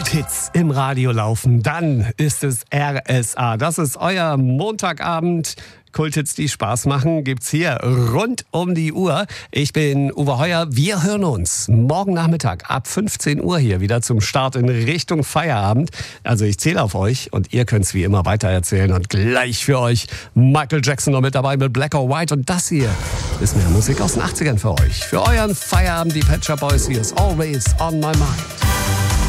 Kulthits im Radio laufen, dann ist es RSA. Das ist euer Montagabend. Kulthits, die Spaß machen, gibt's hier rund um die Uhr. Ich bin Uwe Heuer. Wir hören uns morgen Nachmittag ab 15 Uhr hier wieder zum Start in Richtung Feierabend. Also ich zähle auf euch und ihr könnt's wie immer weitererzählen. Und gleich für euch Michael Jackson noch mit dabei mit Black or White. Und das hier ist mehr Musik aus den 80ern für euch. Für euren Feierabend, die Pet Shop Boys. Hier ist Always on My Mind.